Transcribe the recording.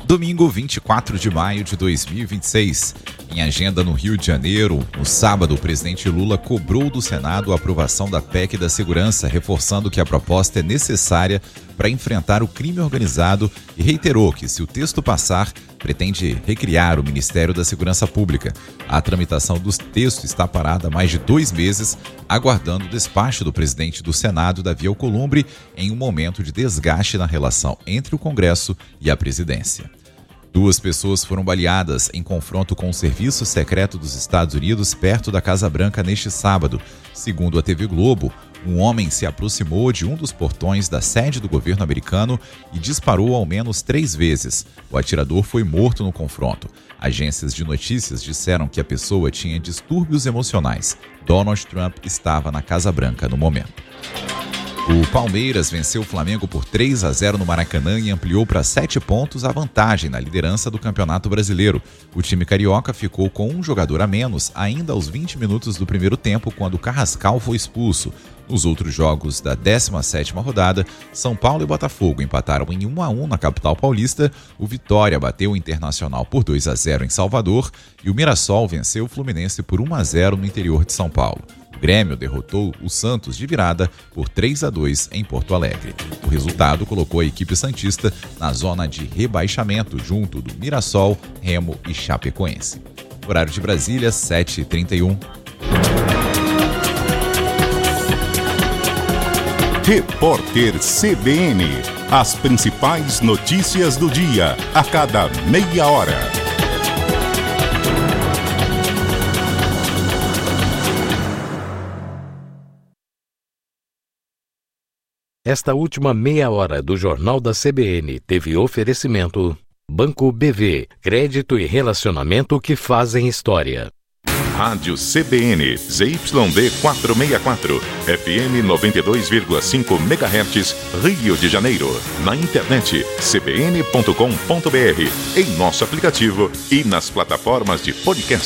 Domingo, 24 de maio de 2026. Em agenda no Rio de Janeiro, no sábado, o presidente Lula cobrou do Senado a aprovação da PEC da Segurança, reforçando que a proposta é necessária para enfrentar o crime organizado e reiterou que, se o texto passar, pretende recriar o Ministério da Segurança Pública. A tramitação do texto está parada há mais de 2 meses, aguardando o despacho do presidente do Senado, Davi Alcolumbre, em um momento de desgaste na relação entre o Congresso e a presidência. 2 pessoas foram baleadas em confronto com o Serviço Secreto dos Estados Unidos perto da Casa Branca neste sábado. Segundo a TV Globo, um homem se aproximou de um dos portões da sede do governo americano e disparou ao menos 3 vezes. O atirador foi morto no confronto. Agências de notícias disseram que a pessoa tinha distúrbios emocionais. Donald Trump estava na Casa Branca no momento. O Palmeiras venceu o Flamengo por 3-0 no Maracanã e ampliou para 7 pontos a vantagem na liderança do Campeonato Brasileiro. O time carioca ficou com um jogador a menos ainda aos 20 minutos do primeiro tempo, quando Carrascal foi expulso. Nos outros jogos da 17ª rodada, São Paulo e Botafogo empataram em 1-1 na capital paulista, o Vitória bateu o Internacional por 2-0 em Salvador e o Mirassol venceu o Fluminense por 1-0 no interior de São Paulo. O Grêmio derrotou o Santos de virada por 3-2 em Porto Alegre. O resultado colocou a equipe santista na zona de rebaixamento, junto do Mirassol, Remo e Chapecoense. Horário de Brasília, 7h31. Repórter CBN. As principais notícias do dia, a cada meia hora. Esta última meia hora do Jornal da CBN teve oferecimento Banco BV, crédito e relacionamento que fazem história. Rádio CBN, ZYD 464, FM 92,5 MHz, Rio de Janeiro. Na internet, cbn.com.br, em nosso aplicativo e nas plataformas de podcast.